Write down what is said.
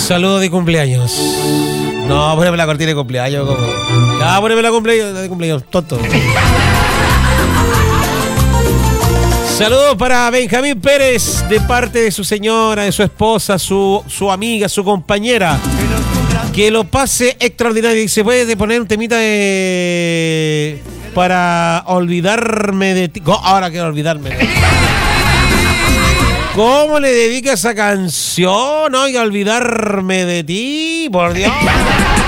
Saludo de cumpleaños. No, poneme la cortina de cumpleaños. ¿Cómo? Ya, poneme la de cumpleaños, tonto. Saludos para Benjamín Pérez, de parte de su señora, de su esposa, su amiga, su compañera. Que lo pase extraordinario. Y se puede poner un temita para olvidarme de ti. Ahora quiero olvidarme. ¿Cómo le dedica esa canción? Oiga, olvidarme de ti, por Dios.